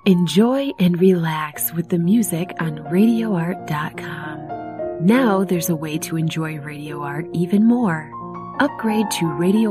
Enjoy and relax with the music on RadioArt.com. Now there's a way to enjoy Radio Art even more. Upgrade to Radio